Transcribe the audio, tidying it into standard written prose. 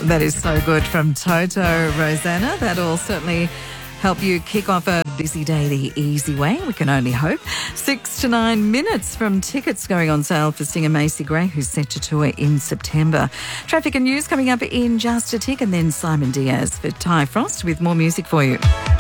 That is so good from Toto, Rosanna. That'll certainly help you kick off a busy day the easy way. We can only hope. 6 to 9 minutes from tickets going on sale for singer Macy Gray, who's set to tour in September. Traffic and news coming up in just a tick, and then Simon Diaz for Ty Frost with more music for you.